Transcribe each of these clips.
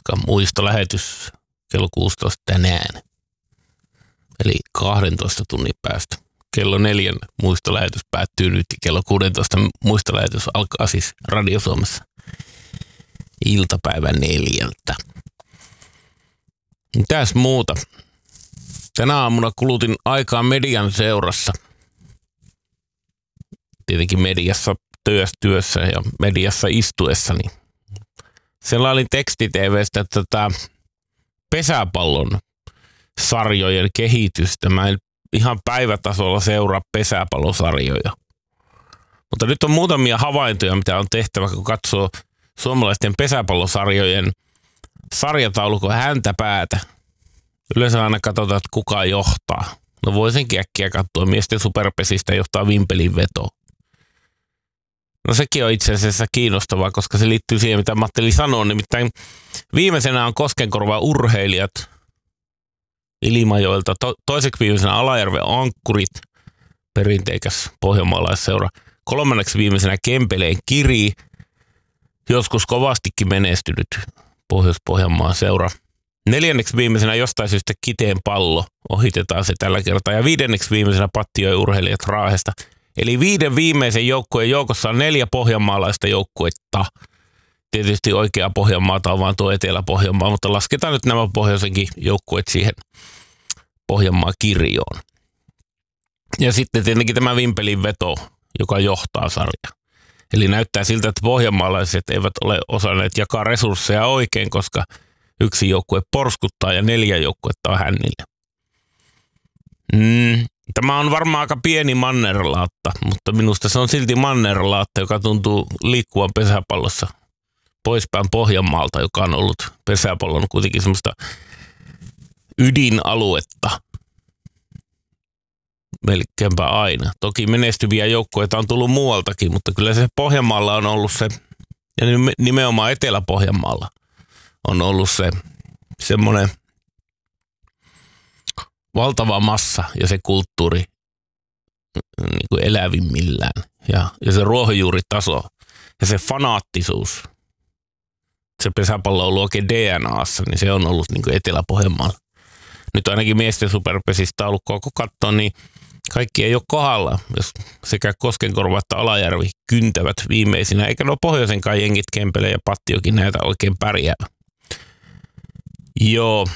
koska muistolähetys kello 16 tänään. Eli 12 tunnin päästä. Kello 4 muistolähetys päättyy nyt. Kello 16 muistolähetys alkaa siis Radio Suomessa iltapäivän 4. Mitäs muuta? Tänä aamuna kulutin aikaa median seurassa. Tietenkin mediassa työssä ja mediassa istuessani. Sellainen teksti-tv:stä pesäpallon sarjojen kehitystä. Mä en ihan päivätasolla seuraa pesäpallosarjoja. Mutta nyt on muutamia havaintoja, mitä on tehtävä, kun katsoo suomalaisten pesäpallosarjojen sarjataulukon häntäpäätä. Yleensä aina katsotaan, että kuka johtaa. No voisinkin äkkiä katsoa. Miesten superpesistä johtaa Vimpelin veto. No sekin on itse asiassa kiinnostavaa, koska se liittyy siihen, mitä Matteli sanoo. Nimittäin viimeisenä on Koskenkorvan Urheilijat Ilimajoelta. Toiseksi viimeisenä Alajärven Ankkurit, perinteikäs pohjanmaalaisseura. Kolmanneksi viimeisenä Kempeleen Kiri, joskus kovastikin menestynyt Pohjois-Pohjanmaan seura. Neljänneksi viimeisenä jostain syystä Kiteen Pallo, ohitetaan se tällä kertaa. Ja viidenneksi viimeisenä Pattijoen Urheilijat Raahesta. Eli 5 viimeisen joukkueen joukossa on 4 pohjanmaalaista joukkuetta. Tietysti oikea Pohjanmaata on vaan tuo Etelä-Pohjanmaa, mutta lasketaan nyt nämä pohjoisenkin joukkueet siihen Pohjanmaan kirjoon. Ja sitten tietenkin tämä Vimpelin veto, joka johtaa sarjaa. Eli näyttää siltä, että pohjanmaalaiset eivät ole osanneet jakaa resursseja oikein, koska 1 joukkue porskuttaa ja 4 joukkuetta on hännillä. Tämä on varmaan aika pieni mannerlaatta, mutta minusta se on silti mannerlaatta, joka tuntuu liikkuvan pesäpallossa poispäin Pohjanmaalta, joka on ollut pesäpallon kuitenkin semmoista ydinaluetta melkeinpä aina. Toki menestyviä joukkueita on tullut muualtakin, mutta kyllä se Pohjanmaalla on ollut se, ja nimenomaan Etelä-Pohjanmaalla on ollut se semmoinen valtava massa ja se kulttuuri niin kuin elävimmillään ja se ruohonjuuritaso ja se fanaattisuus. Se pesäpallo on ollut oikein DNAssa, niin se on ollut niin kuin Etelä-Pohjanmaalla. Nyt ainakin miesten superpesistä taulukkoa kun katsoo, niin kaikki ei ole kohdalla, jos sekä Koskenkorva että Alajärvi kyntävät viimeisinä, eikä nuo pohjoisenkaan jengit Kempele ja Pattiokin näitä oikein pärjää. Joo.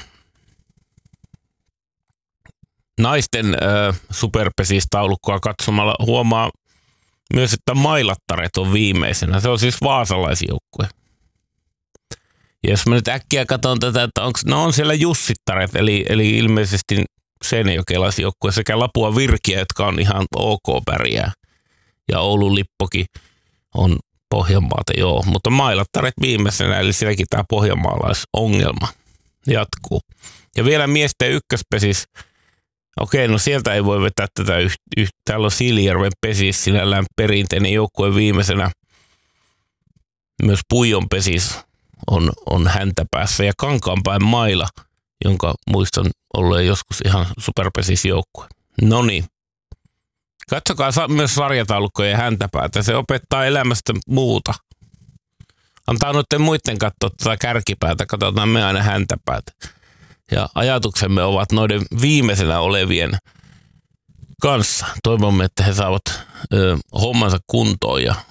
Naisten superpesistaulukkoa katsomalla huomaa myös, että Mailattaret on viimeisenä. Se on siis vaasalaisjoukkue. Ja jos mä nyt äkkiä katson tätä, että on siellä Jussittaret, eli ilmeisesti seinäjokelaisjoukkue sekä Lapua Virkiä, jotka on ihan ok pärjää. Ja Oulun Lippokin on Pohjanmaata, joo. Mutta Mailattaret viimeisenä, eli sielläkin tämä pohjanmaalaisongelma jatkuu. Ja vielä miesten ykköspesis. Okei, no sieltä ei voi vetää tätä täällä on Siilijärven pesis sinällään perinteinen joukkue viimeisenä. Myös Puijon pesis on häntä päässä ja Kankaanpäin Maila, jonka muistan olleen joskus ihan superpesisjoukkue. Noniin. Katsokaa myös sarjataulukkoja ja häntäpäätä. Se opettaa elämästä muuta. Antaa noiden muiden katsoa tätä kärkipäätä. Katsotaan me aina häntäpäätä. Ja ajatuksemme ovat noiden viimeisenä olevien kanssa. Toivomme, että he saavat hommansa kuntoon. Ja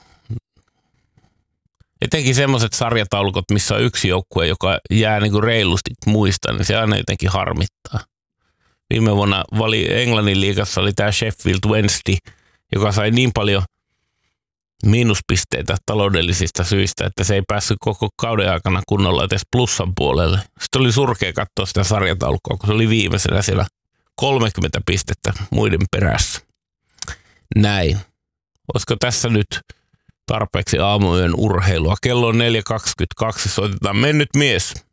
etenkin semmoiset sarjataulukot, missä on 1 joukkue, joka jää niin kuin reilusti muista, niin se aina jotenkin harmittaa. Viime vuonna Englannin liigassa oli tämä Sheffield Wednesday, joka sai niin paljon miinuspisteitä taloudellisista syistä, että se ei päässyt koko kauden aikana kunnolla edes plussan puolelle. Sitten oli surkea katsoa sitä sarjataulukkoa, kun se oli viimeisenä siellä 30 pistettä muiden perässä. Näin. Olisiko tässä nyt tarpeeksi aamuyön urheilua? Kello on 4.22, soitetaan mennyt mies.